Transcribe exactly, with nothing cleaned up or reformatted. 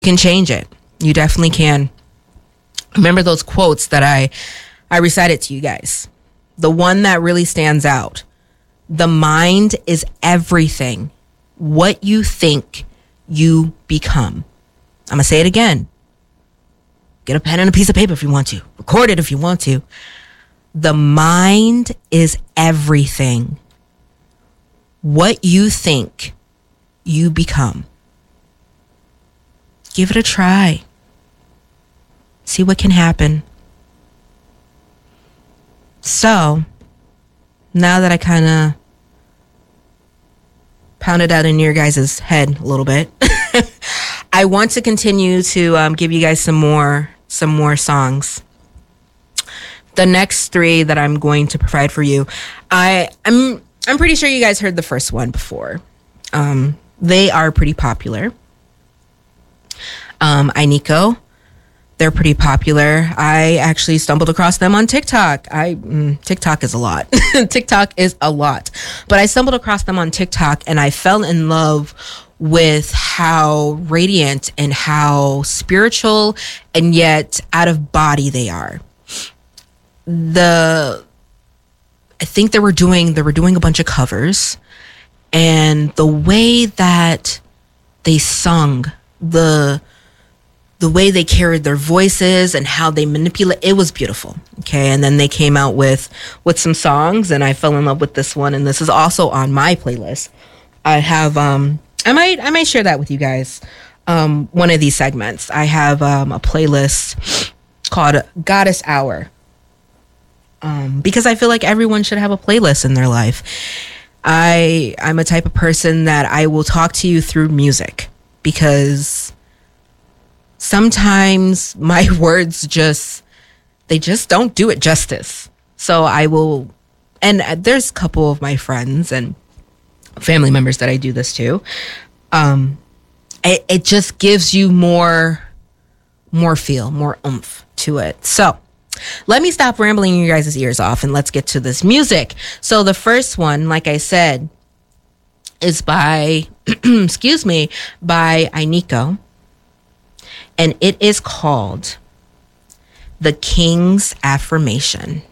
can change it. You definitely can. Remember those quotes that I I recited to you guys. The one that really stands out. The mind is everything. What you think, you become. I'm going to say it again. Get a pen and a piece of paper if you want to. Record it if you want to. The mind is everything. What you think, you become. Give it a try. See what can happen. So, now that I kind of pounded out in your guys' head a little bit, I want to continue to um, give you guys some more, some more songs. The next three that I'm going to provide for you, I, I'm, I'm pretty sure you guys heard the first one before. Um, they are pretty popular. Um, Ainiko, they're pretty popular. I actually stumbled across them on TikTok. I mm, TikTok is a lot. TikTok is a lot. But I stumbled across them on TikTok and I fell in love with how radiant and how spiritual and yet out of body they are. The I think they were doing they were doing a bunch of covers, and the way that they sung, the the way they carried their voices and how they manipulate, it was beautiful. Okay, and then they came out with with some songs, and I fell in love with this one, and this is also on my playlist. I have um I might I might share that with you guys. Um, one of these segments. I have um, a playlist called Goddess Hour. Um, because I feel like everyone should have a playlist in their life. I I'm a type of person that I will talk to you through music, because sometimes my words just they just don't do it justice. So I will, and there's a couple of my friends and family members that I do this to. Um, it, it just gives you more more feel, more oomph to it. So let me stop rambling you guys' ears off and let's get to this music. So the first one, like I said, is by, excuse me, by Ainiko. And it is called The King's Affirmation.